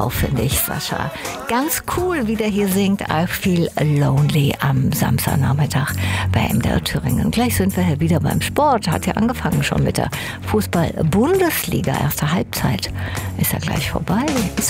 drauf, finde ich, Sascha. Ganz cool, wie der hier singt I Feel Lonely am Samstagnachmittag bei MDR Thüringen. Gleich sind wir wieder beim Sport. Hat ja angefangen schon mit der Fußball-Bundesliga. Erste Halbzeit ist ja gleich vorbei. Bis